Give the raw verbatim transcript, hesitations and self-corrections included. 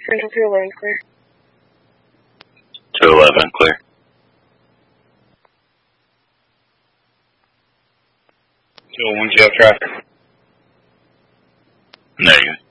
Central two eleven clear. two eleven clear. two oh one, do you have traffic? Negative.